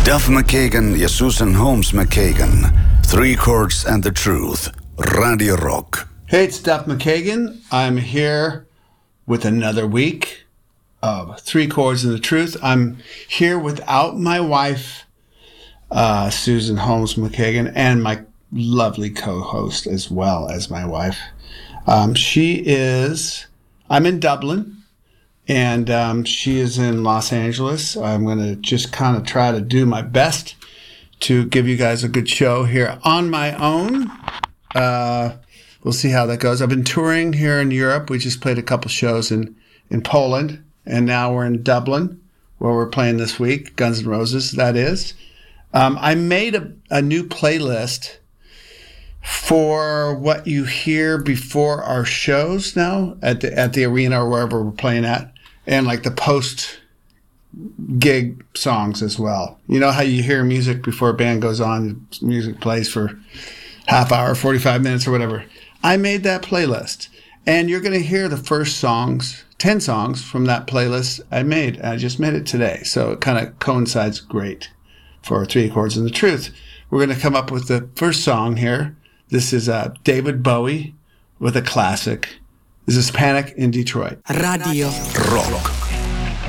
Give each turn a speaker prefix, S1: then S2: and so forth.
S1: Duff McKagan ja Susan Holmes McKagan. Three Chords and the Truth. Radio Rock.
S2: Hey, it's Duff McKagan. I'm here with another week of Three Chords and the Truth. I'm here without my wife, Susan Holmes McKagan, and my lovely co-host as well as my wife. I'm in Dublin, and she is in Los Angeles. I'm going to just kind of try to do my best to give you guys a good show here on my own. We'll see how that goes. I've been touring here in Europe. We just played a couple shows in Poland, and now we're in Dublin, where we're playing this week, Guns N' Roses, that is. I made a new playlist for what you hear before our shows now at the arena or wherever we're playing at, and like the post-gig songs as well. You know how you hear music before a band goes on, music plays for half hour, 45 minutes or whatever. I made that playlist, and you're going to hear the first 10 songs from that playlist I made. I just made it today, so it kind of coincides great for Three Chords and the Truth. We're going to come up with the first song here. This is David Bowie with a classic. This is Panic in Detroit.
S3: Radio
S1: Rock.